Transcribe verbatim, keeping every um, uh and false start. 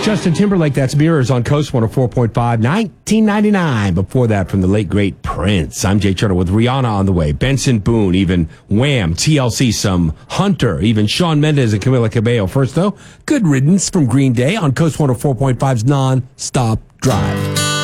Justin Timberlake, that's Mirrors on Coast one oh four point five, nineteen ninety-nine. Before that, from the late, great Prince. I'm Jay Turner with Rihanna on the way. Benson Boone, even Wham, T L C, some Hunter, even Shawn Mendes and Camila Cabello. First, though, Good Riddance from Green Day on Coast one oh four point five's Non-Stop Drive.